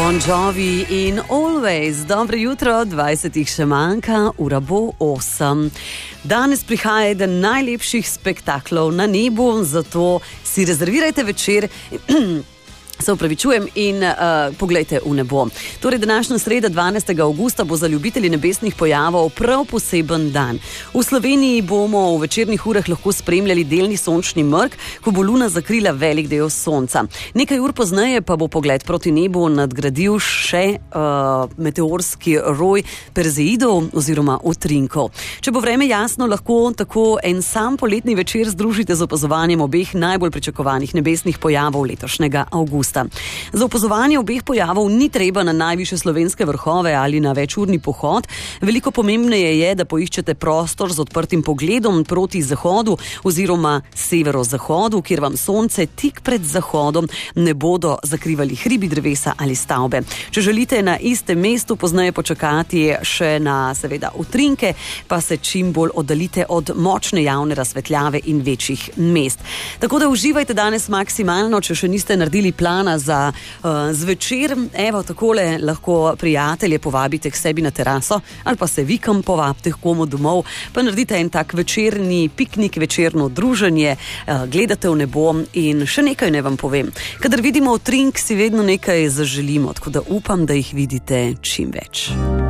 Bon Jovi in Always. Dobro jutro, 20 še manjka, ura bo 8. Danes prihaja eden najlepših spektaklov na nebu, zato si rezervirajte večer. Se upravičujem in poglejte v nebo. Torej, današnja sreda 12. avgusta bo za ljubitelji nebesnih pojavov prav poseben dan. V Sloveniji bomo v večernih urah lahko spremljali delni sončni mrk, ko bo luna zakrila velik del sonca. Nekaj ur pozneje pa bo pogled proti nebu nadgradil še meteorski roj Perzeidov oziroma utrinkov. Če bo vreme jasno, lahko tako en sam poletni večer združite z opazovanjem obeh najbolj pričakovanih nebesnih pojavov letošnjega avgusta. Za opazovanje obeh pojavov ni treba na najvišje slovenske vrhove ali na večurni pohod. Veliko pomembneje je, da poiščete prostor z odprtim pogledom proti zahodu oziroma severozahodu, kjer vam sonce tik pred zahodom ne bodo zakrivali hribi, drevesa ali stavbe. Če želite na istem mestu pozneje počakati še na seveda utrinke, pa se čim bolj oddaljite od močne javne razsvetljave in večjih mest. Tako da uživajte danes maksimalno, če še niste naredili plan za zvečer. Evo, takole lahko prijatelje povabite k sebi na teraso ali pa se vikam povabite komu domov, pa naredite en tak večerni piknik, večerno druženje, gledate v nebo in še nekaj ne vam povem. Kadar vidimo utrink, si vedno nekaj zaželimo, tako da upam, da jih vidite čim več.